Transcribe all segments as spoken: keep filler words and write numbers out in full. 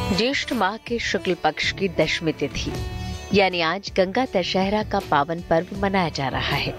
ज्येष्ठ माह के शुक्ल पक्ष की दशमी तिथि यानी आज गंगा दशहरा का पावन पर्व मनाया जा रहा है।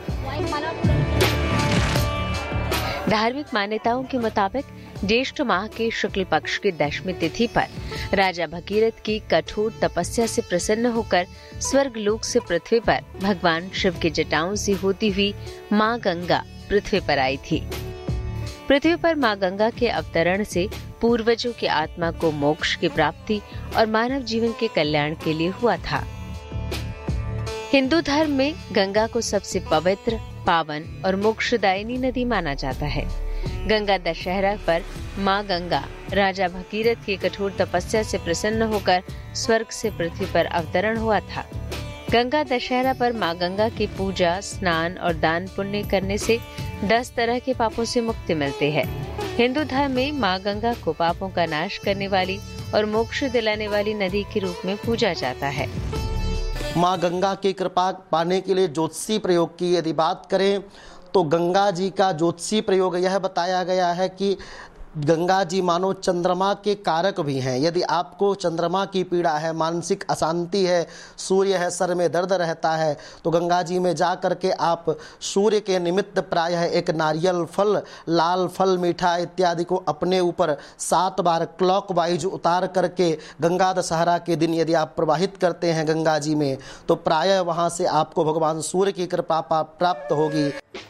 धार्मिक मान्यताओं के मुताबिक ज्येष्ठ माह के शुक्ल पक्ष की दशमी तिथि पर राजा भगीरथ की कठोर तपस्या से प्रसन्न होकर स्वर्ग लोक से पृथ्वी पर भगवान शिव की जटाओं से होती हुई माँ गंगा पृथ्वी पर आई थी। पृथ्वी पर माँ गंगा के अवतरण से पूर्वजों की आत्मा को मोक्ष की प्राप्ति और मानव जीवन के कल्याण के लिए हुआ था। हिंदू धर्म में गंगा को सबसे पवित्र, पावन और मोक्षदायिनी नदी माना जाता है। गंगा दशहरा पर माँ गंगा राजा भगीरथ की कठोर तपस्या से प्रसन्न होकर स्वर्ग से पृथ्वी पर अवतरण हुआ था। गंगा दशहरा पर माँ गंगा की पूजा, स्नान और दान पुण्य करने से दस तरह के पापों से मुक्ति मिलती है। हिंदू धर्म में माँ गंगा को पापों का नाश करने वाली और मोक्ष दिलाने वाली नदी के रूप में पूजा जाता है। माँ गंगा की कृपा पाने के लिए ज्योतिषी प्रयोग की यदि बात करें तो गंगा जी का ज्योतिषी प्रयोग यह बताया गया है कि गंगा जी मानो चंद्रमा के कारक भी हैं। यदि आपको चंद्रमा की पीड़ा है, मानसिक अशांति है, सूर्य है, सर में दर्द रहता है, तो गंगा जी में जा करके आप सूर्य के निमित्त प्रायः एक नारियल फल, लाल फल, मीठा इत्यादि को अपने ऊपर सात बार क्लॉकवाइज उतार करके गंगा दशहरा के दिन यदि आप प्रवाहित करते हैं गंगा जी में, तो प्रायः वहाँ से आपको भगवान सूर्य की कृपा प्राप्त होगी।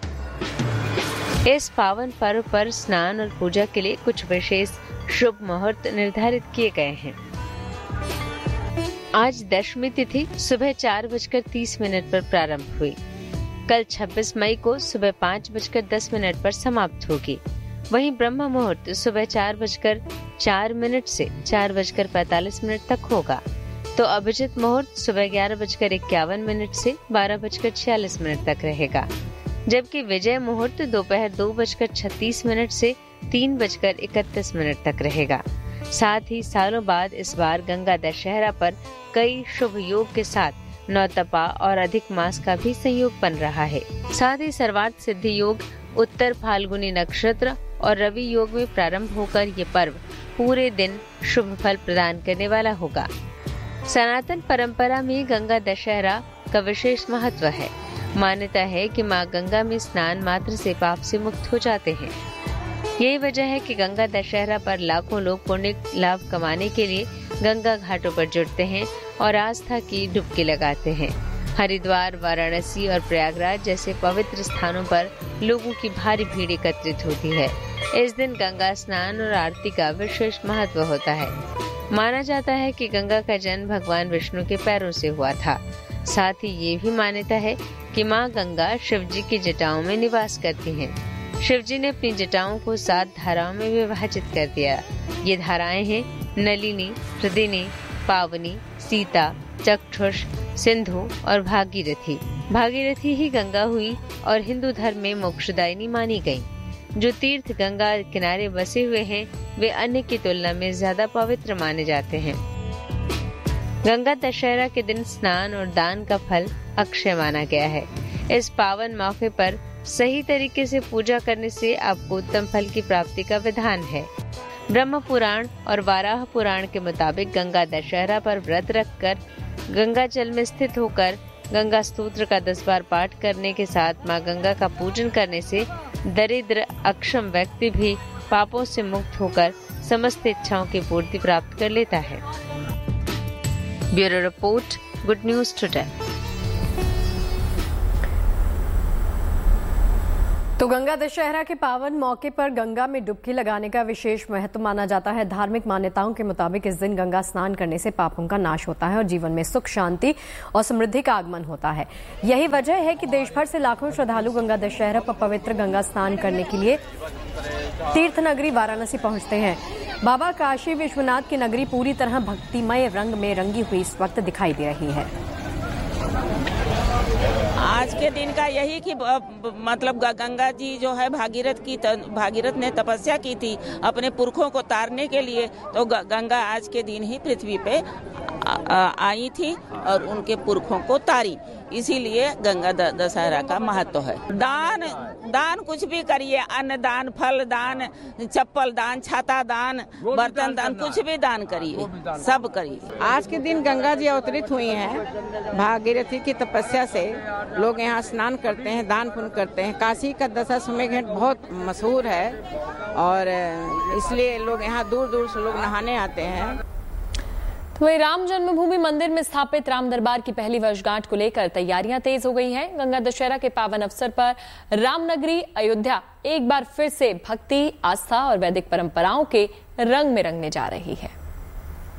इस पावन पर्व पर स्नान और पूजा के लिए कुछ विशेष शुभ मुहूर्त निर्धारित किए गए हैं। आज दशमी तिथि सुबह चार बजकर तीस मिनट पर प्रारंभ हुई। कल छब्बीस मई को सुबह पाँच बजकर दस मिनट पर समाप्त होगी। वहीं ब्रह्म मुहूर्त सुबह चार बजकर चार मिनट से चार बजकर पैतालीस मिनट तक होगा, तो अभिजित मुहूर्त सुबह ग्यारह बजकर इक्यावन मिनट से बारह बजकर छियालीस मिनट तक रहेगा, जबकि विजय मुहूर्त दोपहर दो बजकर छत्तीस मिनट से तीन बजकर इकतीस मिनट तक रहेगा। साथ ही सालों बाद इस बार गंगा दशहरा पर कई शुभ योग के साथ नौतपा और अधिक मास का भी संयोग बन रहा है। साथ ही सर्वार्थ सिद्धि योग, उत्तर फाल्गुनी नक्षत्र और रवि योग में प्रारंभ होकर ये पर्व पूरे दिन शुभ फल प्रदान करने वाला होगा। सनातन परंपरा में गंगा दशहरा का विशेष महत्व है। मान्यता है कि माँ गंगा में स्नान मात्र से पाप से मुक्त हो जाते हैं। यही वजह है कि गंगा दशहरा पर लाखों लोग पुण्य लाभ कमाने के लिए गंगा घाटों पर जुटते हैं और आस्था की डुबकी लगाते हैं। हरिद्वार, वाराणसी और प्रयागराज जैसे पवित्र स्थानों पर लोगों की भारी भीड़ एकत्रित होती है। इस दिन गंगा स्नान और आरती का विशेष महत्व होता है। माना जाता है कि गंगा का जन्म भगवान विष्णु के पैरों से हुआ था। साथ ही ये भी मान्यता है कि माँ गंगा शिव जी की जटाओं में निवास करती हैं। शिव जी ने अपनी जटाओं को सात धाराओं में विभाजित कर दिया। ये धाराएं हैं नलिनी, हृदिनी, पावनी, सीता, चक्षुष, सिंधु और भागीरथी। भागीरथी ही गंगा हुई और हिंदू धर्म में मोक्षदायिनी मानी गई। जो तीर्थ गंगा किनारे बसे हुए हैं वे अन्य की तुलना में ज्यादा पवित्र माने जाते हैं। गंगा दशहरा के दिन स्नान और दान का फल अक्षय माना गया है। इस पावन मौके पर सही तरीके से पूजा करने से आपको उत्तम फल की प्राप्ति का विधान है। ब्रह्म पुराण और वाराह पुराण के मुताबिक गंगा दशहरा पर व्रत रखकर गंगा जल में स्थित होकर गंगा स्तोत्र का दस बार पाठ करने के साथ माँ गंगा का पूजन करने से दरिद्र अक्षम व्यक्ति भी पापों से मुक्त होकर समस्त इच्छाओं की पूर्ति प्राप्त कर लेता है। Bureau report, good news today. तो गंगा दशहरा के पावन मौके पर गंगा में डुबकी लगाने का विशेष महत्व माना जाता है। धार्मिक मान्यताओं के मुताबिक इस दिन गंगा स्नान करने से पापों का नाश होता है और जीवन में सुख, शांति और समृद्धि का आगमन होता है। यही वजह है कि देश भर से लाखों श्रद्धालु गंगा दशहरा पर पवित्र गंगा स्नान करने के लिए तीर्थ नगरी वाराणसी पहुंचते हैं। बाबा काशी विश्वनाथ की नगरी पूरी तरह भक्तिमय रंग में रंगी हुई इस वक्त दिखाई दे रही है। आज के दिन का यही कि मतलब गंगा जी जो है भागीरथ की भागीरथ ने तपस्या की थी अपने पुरखों को तारने के लिए, तो गंगा आज के दिन ही पृथ्वी पे आई थी और उनके पुरखों को तारी, इसीलिए गंगा दशहरा का महत्व है। दान दान कुछ भी करिए, अन्न दान, फल दान, चप्पल दान, छाता दान, बर्तन दान, कुछ भी दान करिए, सब करिए। आज के दिन गंगा जी अवतरित हुई हैं। भागीरथी की तपस्या से लोग यहाँ स्नान करते हैं, दान पुण्य करते हैं। काशी का दशाश्वमेध घाट बहुत मशहूर है और इसलिए लोग यहाँ दूर दूर से लोग नहाने आते हैं। वहीं राम जन्मभूमि मंदिर में स्थापित राम दरबार की पहली वर्षगांठ को लेकर तैयारियां तेज हो गई हैं। गंगा दशहरा के पावन अवसर पर रामनगरी अयोध्या एक बार फिर से भक्ति, आस्था और वैदिक परंपराओं के रंग में रंगने जा रही है।